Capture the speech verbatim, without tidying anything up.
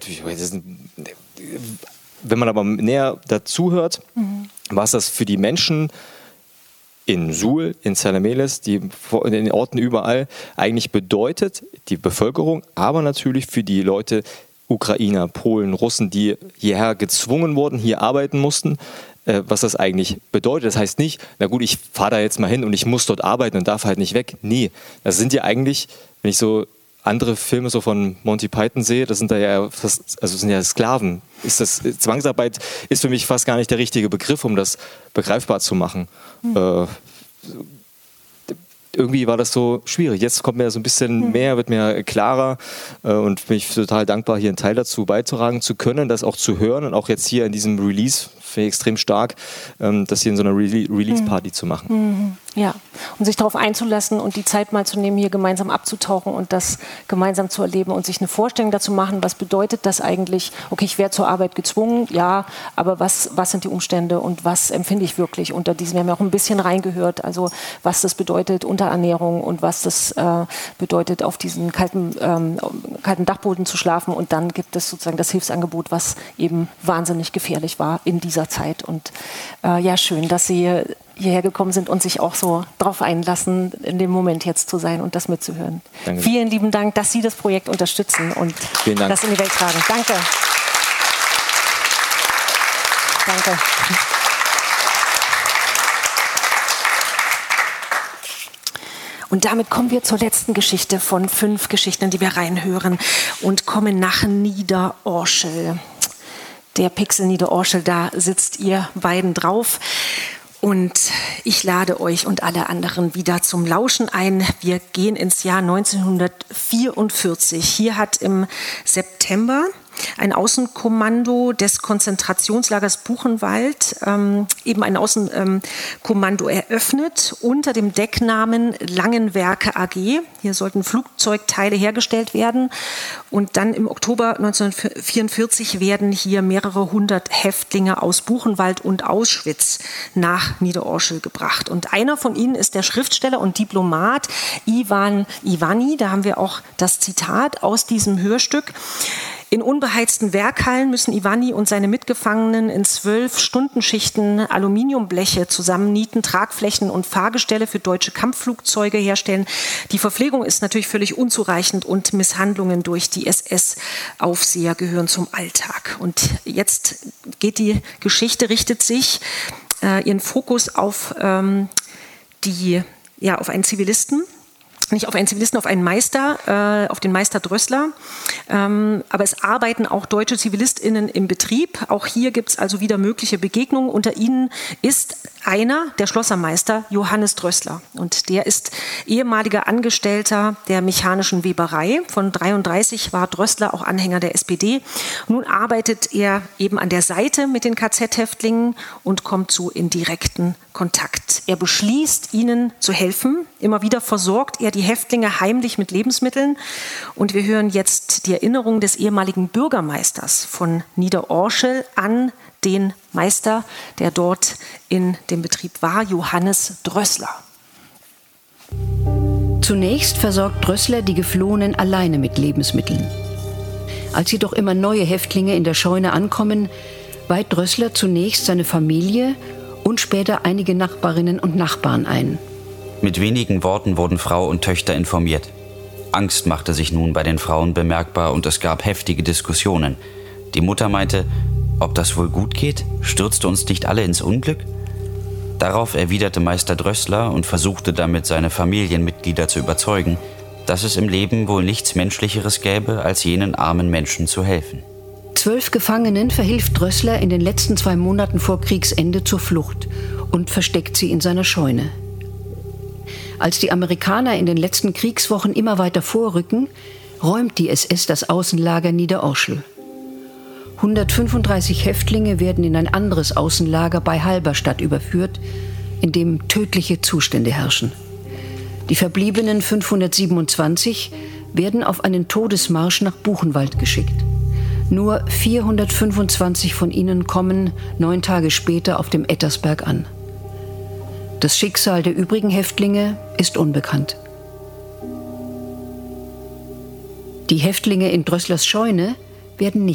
natürlich, das ist, wenn man aber näher dazu hört, mhm. was das für die Menschen in Suhl, in Zerlemeles, die, in den Orten überall eigentlich bedeutet, die Bevölkerung, aber natürlich für die Leute, Ukrainer, Polen, Russen, die hierher gezwungen wurden, hier arbeiten mussten, äh, was das eigentlich bedeutet. Das heißt nicht, na gut, ich fahre da jetzt mal hin und ich muss dort arbeiten und darf halt nicht weg. Nee, das sind ja eigentlich, wenn ich so andere Filme so von Monty Python sehe, das sind da ja fast, also sind ja Sklaven. Ist das, Zwangsarbeit ist für mich fast gar nicht der richtige Begriff, um das begreifbar zu machen. Mhm. Äh, irgendwie war das so schwierig. Jetzt kommt mir so ein bisschen mehr, wird mir klarer äh, und bin ich total dankbar, hier einen Teil dazu beitragen zu können, das auch zu hören und auch jetzt hier in diesem Release, finde ich extrem stark, ähm, das hier in so einer Re- Release-Party mhm. zu machen. Mhm. Ja, und sich darauf einzulassen und die Zeit mal zu nehmen, hier gemeinsam abzutauchen und das gemeinsam zu erleben und sich eine Vorstellung dazu machen, was bedeutet das eigentlich, okay, ich werde zur Arbeit gezwungen, ja, aber was, was sind die Umstände und was empfinde ich wirklich unter diesem, wir haben ja auch ein bisschen reingehört, also was das bedeutet, Unterernährung und was das äh, bedeutet, auf diesen kalten, ähm, kalten Dachboden zu schlafen und dann gibt es sozusagen das Hilfsangebot, was eben wahnsinnig gefährlich war in dieser Zeit und äh, ja, schön, dass Sie hierher gekommen sind und sich auch so drauf einlassen, in dem Moment jetzt zu sein und das mitzuhören. Danke. Vielen lieben Dank, dass Sie das Projekt unterstützen und das in die Welt tragen. Danke. Danke. Und damit kommen wir zur letzten Geschichte von fünf Geschichten, die wir reinhören und kommen nach Niederorschel. Der Pixel Niederorschel, da sitzt ihr beiden drauf. Und ich lade euch und alle anderen wieder zum Lauschen ein. Wir gehen ins Jahr neunzehnhundertvierundvierzig. Hier hat im September ein Außenkommando des Konzentrationslagers Buchenwald ähm, eben ein Außenkommando ähm, eröffnet unter dem Decknamen Langenwerke A G. Hier sollten Flugzeugteile hergestellt werden. Und dann im Oktober neunzehnhundertvierundvierzig werden hier mehrere hundert Häftlinge aus Buchenwald und Auschwitz nach Niederorschel gebracht. Und einer von ihnen ist der Schriftsteller und Diplomat Iwan Ivany. Da haben wir auch das Zitat aus diesem Hörstück. In unbeheizten Werkhallen müssen Ivany und seine Mitgefangenen in zwölf Stundenschichten Aluminiumbleche zusammennieten, Tragflächen und Fahrgestelle für deutsche Kampfflugzeuge herstellen. Die Verpflegung ist natürlich völlig unzureichend und Misshandlungen durch die S S-Aufseher gehören zum Alltag. Und jetzt geht die Geschichte, richtet sich äh, ihren Fokus auf, ähm, die, ja, auf einen Zivilisten. Nicht auf einen Zivilisten, auf einen Meister, äh, auf den Meister Drössler. Ähm, aber es arbeiten auch deutsche ZivilistInnen im Betrieb. Auch hier gibt es also wieder mögliche Begegnungen. Unter ihnen ist einer, der Schlossermeister Johannes Drössler. Und der ist ehemaliger Angestellter der mechanischen Weberei. Von dreiunddreißig war Drössler auch Anhänger der S P D. Nun arbeitet er eben an der Seite mit den K Z-Häftlingen und kommt so in direkten Kontakt. Er beschließt, ihnen zu helfen. Immer wieder versorgt er die Häftlinge heimlich mit Lebensmitteln. Und wir hören jetzt die Erinnerung des ehemaligen Bürgermeisters von Niederorschel an den Meister, der dort in dem Betrieb war, Johannes Drössler. Zunächst versorgt Drössler die Geflohenen alleine mit Lebensmitteln. Als jedoch immer neue Häftlinge in der Scheune ankommen, weiht Drössler zunächst seine Familie und später einige Nachbarinnen und Nachbarn ein. Mit wenigen Worten wurden Frau und Töchter informiert. Angst machte sich nun bei den Frauen bemerkbar und es gab heftige Diskussionen. Die Mutter meinte, ob das wohl gut geht? Stürzte uns nicht alle ins Unglück? Darauf erwiderte Meister Drössler und versuchte damit seine Familienmitglieder zu überzeugen, dass es im Leben wohl nichts Menschlicheres gäbe, als jenen armen Menschen zu helfen. Zwölf Gefangenen verhilft Drössler in den letzten zwei Monaten vor Kriegsende zur Flucht und versteckt sie in seiner Scheune. Als die Amerikaner in den letzten Kriegswochen immer weiter vorrücken, räumt die S S das Außenlager Niederorschel. hundertfünfunddreißig Häftlinge werden in ein anderes Außenlager bei Halberstadt überführt, in dem tödliche Zustände herrschen. Die verbliebenen fünfhundertsiebenundzwanzig werden auf einen Todesmarsch nach Buchenwald geschickt. Nur vierhundertfünfundzwanzig von ihnen kommen neun Tage später auf dem Ettersberg an. Das Schicksal der übrigen Häftlinge ist unbekannt. Die Häftlinge in Drösslers Scheune werden nicht